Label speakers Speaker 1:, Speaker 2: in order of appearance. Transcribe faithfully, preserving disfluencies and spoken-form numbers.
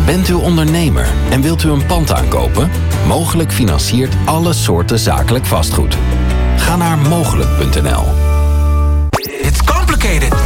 Speaker 1: Bent u ondernemer en wilt u een pand aankopen? Mogelijk financiert alle soorten zakelijk vastgoed. Ga naar mogelijk punt n l.
Speaker 2: It's complicated.